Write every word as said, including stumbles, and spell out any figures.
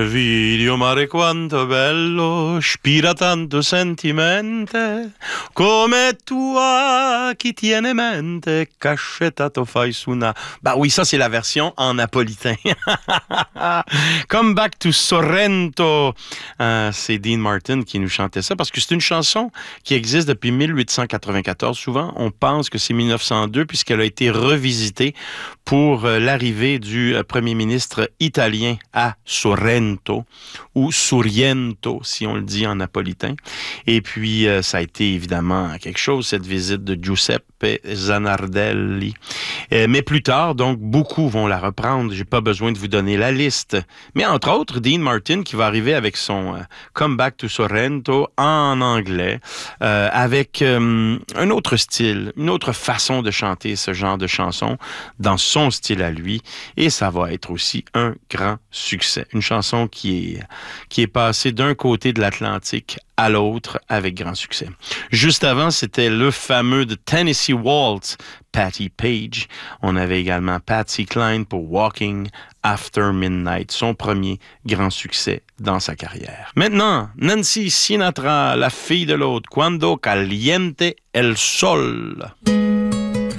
Video mare quanto bello, spira tanto sentimente, come tua qui tiene mente, caccettato fai suna. Bah oui, ça c'est la version en napolitain. Come Back to Sorrento. Euh, c'est Dean Martin qui nous chantait ça parce que c'est une chanson qui existe depuis dix-huit cent quatre-vingt-quatorze. Souvent, on pense que c'est dix-neuf cent deux puisqu'elle a été revisitée pour euh, l'arrivée du euh, premier ministre italien à Sorrento ou Sorrento, si on le dit en napolitain. Et puis, euh, ça a été évidemment quelque chose, cette visite de Giuseppe Zanardelli. Euh, mais plus tard, donc, beaucoup vont la reprendre. J'ai pas besoin de vous donner la liste. Mais entre autres, Dean Martin qui va arriver avec son euh, Come Back to Sorrento en anglais, euh, avec euh, un autre style, une autre façon de chanter ce genre de chanson dans son style à lui. Et ça va être aussi un grand succès. Une chanson qui est, qui est passée d'un côté de l'Atlantique à l'autre avec grand succès. Juste avant, c'était le fameux de Tennessee Waltz, Patti Page. On avait également Patsy Cline pour Walking After Midnight, son premier grand succès dans sa carrière. Maintenant, Nancy Sinatra, la fille de l'autre, Quando Caliente el Sol.